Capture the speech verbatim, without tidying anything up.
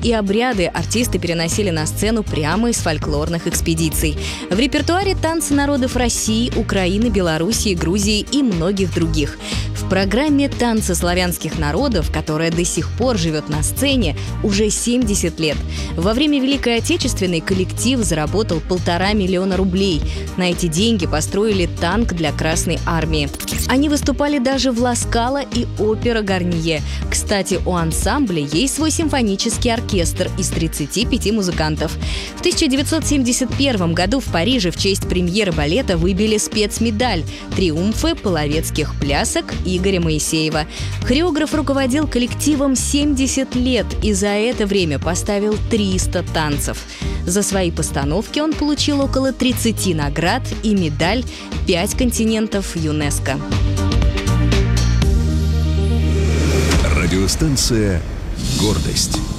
и обряды артисты переносили на сцену прямо из фольклорных экспедиций. В репертуаре танцы народов России, Украины, Белоруссии, Грузии и многих других. В программе «Танцы славянских народов», которая до сих пор живет на сцене, уже семьдесят лет. Во время Великой Отечественной коллектив заработал полтора миллиона рублей. На эти деньги построили танк для Красной Армии. Они выступали даже в «Ла Скала» и «Опера Гарнье». Кстати, у ансамбля есть свой симфонический оркестр из тридцати пяти музыкантов. В тысяча девятьсот семьдесят первом году в Париже в честь премьеры балета выбили спецмедаль «Триумфы половецких плясок» Игоря Моисеева. Хореограф руководил коллективом семьдесят лет и за это время поставил триста танцев. За свои постановки он получил около тридцати наград и медаль «Пять континентов ЮНЕСКО». Радиостанция «Гордость».